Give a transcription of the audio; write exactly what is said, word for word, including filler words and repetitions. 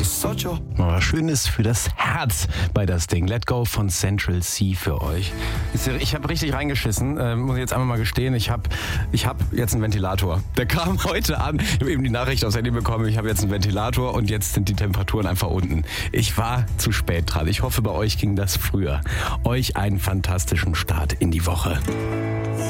Was Schönes für das Herz bei das Ding. Let Go von Central C für euch. Ich habe richtig reingeschissen, äh, muss ich jetzt einmal mal gestehen. Ich habe ich hab jetzt einen Ventilator. Der kam heute an. Ich habe eben die Nachricht aufs Handy bekommen, ich habe jetzt einen Ventilator und jetzt sind die Temperaturen einfach unten. Ich war zu spät dran. Ich hoffe, bei euch ging das früher. Euch einen fantastischen Start in die Woche.